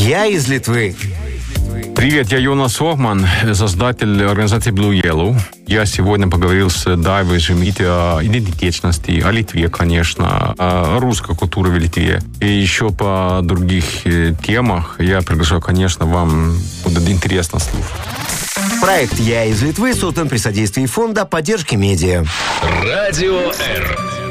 Я из Литвы. Привет, я Йонас Охман, создатель организации Blue Yellow. Я сегодня поговорил с Дайвой Жемите о идентичности, о Литве, конечно, о русской культуре в Литве. И еще по других темах. Я приглашаю, конечно, вам будет интересно слушать. Проект «Я из Литвы» создан при содействии Фонда поддержки медиа. Радио Р.